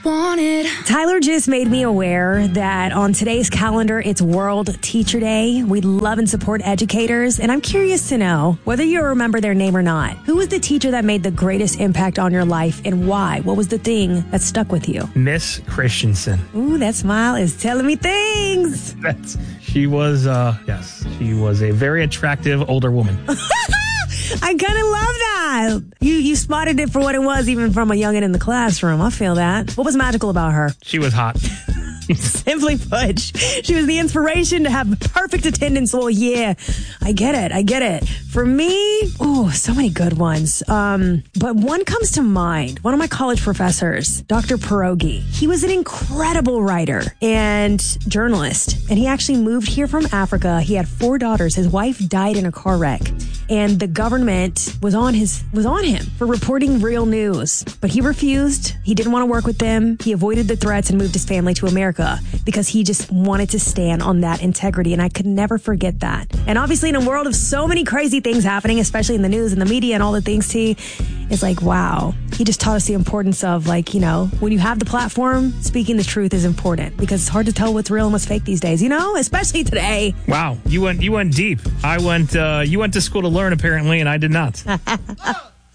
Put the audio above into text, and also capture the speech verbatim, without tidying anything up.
Wanted. Tyler just made me aware that on today's calendar, it's World Teacher Day. We love and support educators, and I'm curious to know whether you remember their name or not. Who was the teacher that made the greatest impact on your life, and why? What was the thing that stuck with you? Miss Christensen. Ooh, that smile is telling me things. That's, she was, uh, yes, she was a very attractive older woman. I kind of love that. You you spotted it for what it was, even from a youngin' in the classroom. I feel that. What was magical about her? She was hot. Simply put, she was the inspiration to have perfect attendance all year. I get it. I get it. For me, oh, so many good ones. Um, but one comes to mind. One of my college professors, Doctor Pierogi. He was an incredible writer and journalist, and he actually moved here from Africa. He had four daughters. His wife died in a car wreck, and the government was on his was on him for reporting real news. But he refused. He didn't want to work with them. He avoided the threats and moved his family to America because he just wanted to stand on that integrity, and I could never forget that. And obviously, in a world of so many crazy things happening, especially in the news and the media and all the things, he is like, wow. He just taught us the importance of, like, you know, when you have the platform, speaking the truth is important because it's hard to tell what's real and what's fake these days, you know, especially today. Wow, you went you went deep. I went uh, you went to school to learn apparently, and I did not.